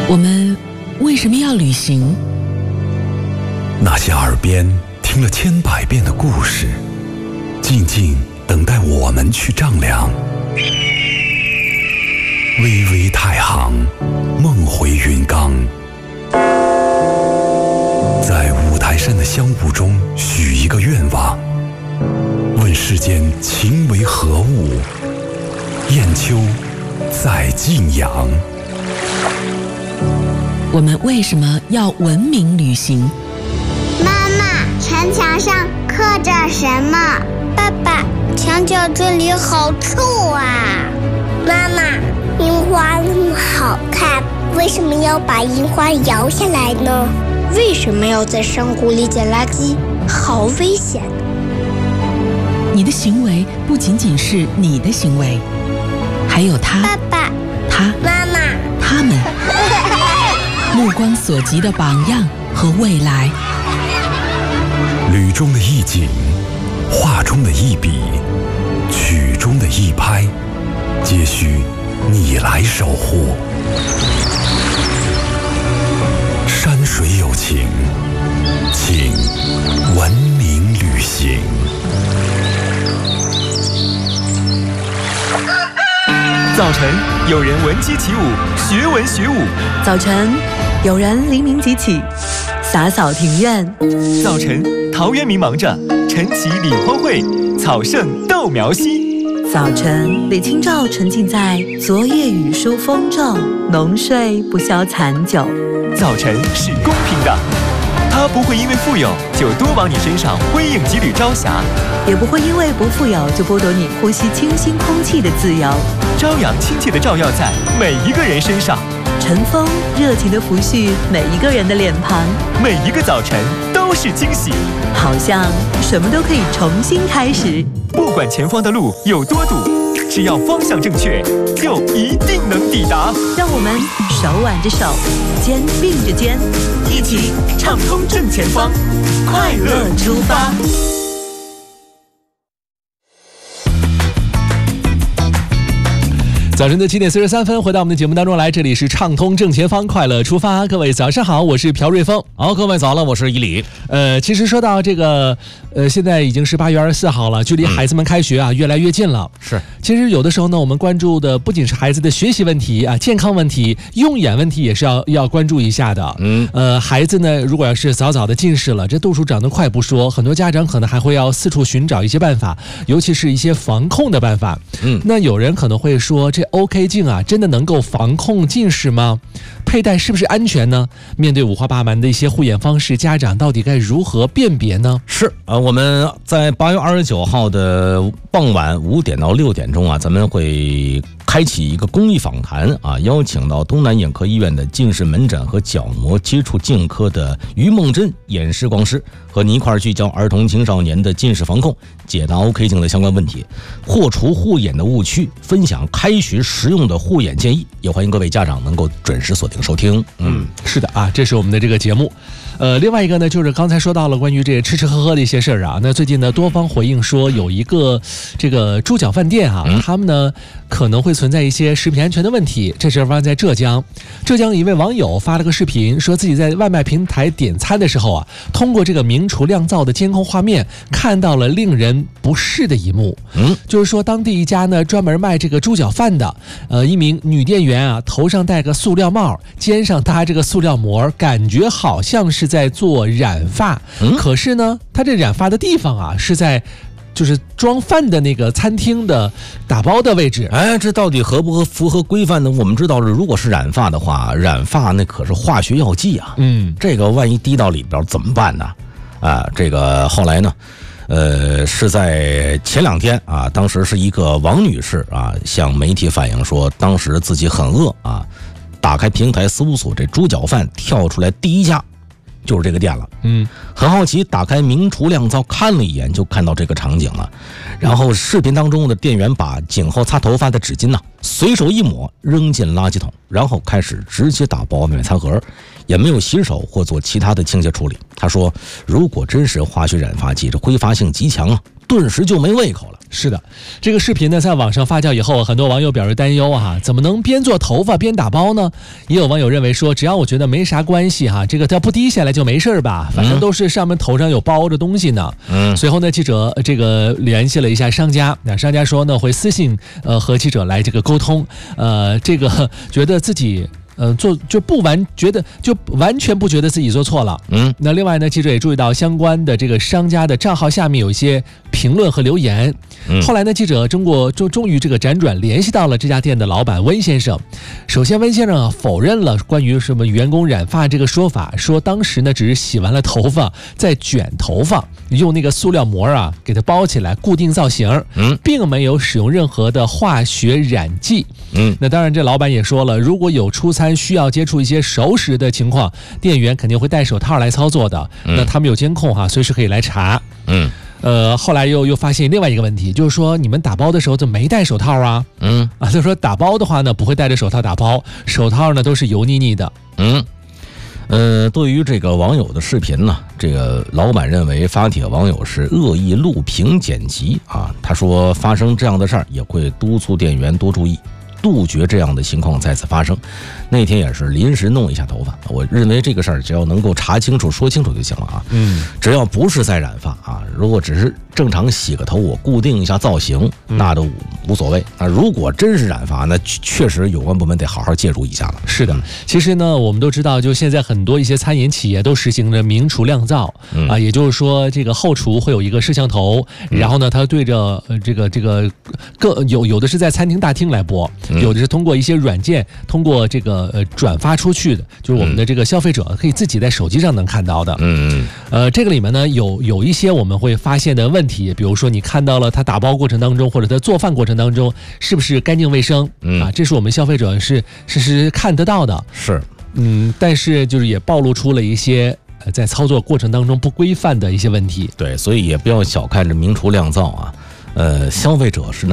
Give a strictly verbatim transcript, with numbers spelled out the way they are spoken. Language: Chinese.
我们为什么要旅行？ 那些耳边听了千百遍的故事，静静等待我们去丈量。巍巍太行，梦回云冈。在五台山的香雾中许一个愿望，问世间情为何物，雁丘在晋阳。 我们为什么要文明旅行？ 妈妈，城墙上刻着什么？爸爸，墙角这里好臭啊！妈妈，樱花那么好看，为什么要把樱花摇下来呢？为什么要在山谷里捡垃圾？好危险！ 你的行为不仅仅是你的行为，还有他、 爸爸、 他、 妈妈、 他们目光所及的榜样和未来。 旅中的一景，画中的一笔，曲中的一拍，皆需你来守护。山水有情，请文明旅行。 早晨，有人闻鸡起舞，学文学武。 早晨，有人黎明即起，洒扫庭院。 早晨，陶渊明忙着晨起理荒秽，草盛豆苗稀。 早晨，李清照沉浸在昨夜雨疏风骤，浓睡不消残酒。 早晨是公平的，它不会因为富有就多往你身上辉映几缕朝霞， 也不会因为不富有就剥夺你呼吸清新空气的自由。 朝阳亲切地照耀在每一个人身上， 晨风热情地拂去每一个人的脸庞， 每一个早晨都是惊喜， 好像什么都可以重新开始。 不管前方的路有多堵，只要方向正确，就一定能抵达。 让我们手挽着手，肩并着肩，一起畅通正前方，快乐出发。 早晨的七点四十三分，回到我们的节目当中来，这里是畅通正前方，快乐出发。各位早上好，我是朴瑞峰。 好，各位早了，我是伊礼。 呃，其实说到这个，呃，现在已经是八月二十四号了，距离孩子们开学啊、嗯、越来越近了。 是， 其实有的时候呢，我们关注的不仅是孩子的学习问题啊、健康问题、用眼问题，也是要要关注一下的。 嗯， 呃，孩子呢，如果要是早早的近视了，这度数长得快不说，很多家长可能还会要四处寻找一些办法，尤其是一些防控的办法。 嗯， 那有人可能会说，这 OK 镜啊，真的能够防控近视吗？佩戴是不是安全呢？面对五花八门的一些护眼方式，家长到底该如何辨别呢？ 是啊，我们在八月二十九号的傍晚五点到六点钟啊，咱们会开启一个公益访谈啊，邀请到东南眼科医院的近视门诊和角膜接触镜科的于梦珍眼视光师，和您一块儿聚焦儿童青少年的近视防控，解答 OK 镜的相关问题，破除护眼的误区，分享开学实用的护眼建议。也欢迎各位家长能够准时锁定收听。 嗯，是的啊，这是我们的这个节目。呃，另外一个呢，就是刚才说到了关于这吃吃喝喝的一些事儿啊。那最近呢，多方回应说有一个这个猪脚饭店啊，嗯、他们呢可能会存在一些食品安全的问题。这是发生在浙江，浙江一位网友发了个视频，说自己在外卖平台点餐的时候啊，通过这个明厨亮灶的监控画面，看到了令人不适的一幕。嗯，就是说当地一家呢专门卖这个猪脚饭的，呃，一名女店员啊，头上戴个塑料帽，肩上搭这个塑料膜，感觉好像是在做染发。嗯，可是呢，她这染发的地方啊，是在就是装饭的那个餐厅的打包的位置。 哎，这到底合不合符合规范呢？我们知道，如果是染发的话，染发那可是化学药剂啊。嗯，这个万一滴到里边怎么办呢？啊，这个后来呢，呃，是在前两天啊，当时是一个王女士啊，向媒体反映说，当时自己很饿啊，打开平台搜索这猪脚饭，跳出来第一家就是这个店了。嗯，很好奇，打开明厨亮灶看了一眼，就看到这个场景了。然后视频当中的店员把颈后擦头发的纸巾呢，随手一抹扔进垃圾桶，然后开始直接打包外卖餐盒，也没有洗手或做其他的清洁处理。他说，如果真是化学染发剂，这挥发性极强啊， 顿时就没胃口了。 是的，这个视频呢在网上发酵以后，很多网友表示担忧哈，怎么能边做头发边打包呢？也有网友认为说，只要我觉得没啥关系哈，这个它不滴下来就没事吧，反正都是上面头上有包着东西呢。嗯，随后呢，记者这个联系了一下商家，那商家说呢会私信呃和记者来这个沟通，呃，这个觉得自己。呃，做就不完觉得就完全不觉得自己做错了。嗯，那另外呢，记者也注意到相关的这个商家的账号下面有一些评论和留言。嗯，后来呢，记者通过终终于这个辗转联系到了这家店的老板温先生。首先，温先生啊否认了关于什么员工染发这个说法，说当时呢只是洗完了头发再卷头发，用那个塑料膜啊给它包起来固定造型。嗯，并没有使用任何的化学染剂。嗯，那当然，这老板也说了，如果有出餐需要接触一些熟食的情况，店员肯定会戴手套来操作的。嗯、那他们有监控哈，随时可以来查。嗯，呃，后来又又发现另外一个问题，就是说你们打包的时候怎么没戴手套啊？嗯，啊，他说打包的话呢，不会戴着手套打包，手套呢都是油腻腻的。 嗯。呃，对于这个网友的视频呢，这个老板认为发帖网友是恶意录屏剪辑啊。他说发生这样的事儿，也会督促店员多注意，杜绝这样的情况再次发生。那天也是临时弄一下头发，我认为这个事儿只要能够查清楚、说清楚就行了啊。嗯，只要不是在染发啊，如果只是正常洗个头，我固定一下造型，那都无所谓。那如果真是染发，那确实有关部门得好好介入一下了。 是的，其实呢，我们都知道，就现在很多一些餐饮企业都实行着明厨亮灶、嗯、啊，也就是说，这个后厨会有一个摄像头，嗯、然后呢，他对着呃这个这个各有有的是在餐厅大厅来播，嗯、有的是通过一些软件，通过这个呃转发出去的，就是我们的这个消费者可以自己在手机上能看到的。嗯呃，这个里面呢有有一些我们会发现的问题，比如说你看到了他打包过程当中，或者他做饭过程当中是不是干净卫生、嗯、啊？这是我们消费者是是是看得到的。 是， 嗯，但是就是也暴露出了一些呃在操作过程当中不规范的一些问题。 对，所以也不要小看这明厨亮灶啊。呃，消费者是能